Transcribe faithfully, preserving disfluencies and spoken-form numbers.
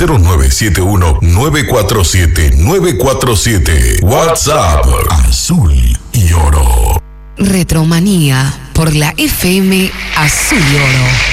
cero nueve siete uno nueve cuatro siete nueve cuatro siete. WhatsApp Azul y Oro. Retromanía por la F M Azul y Oro.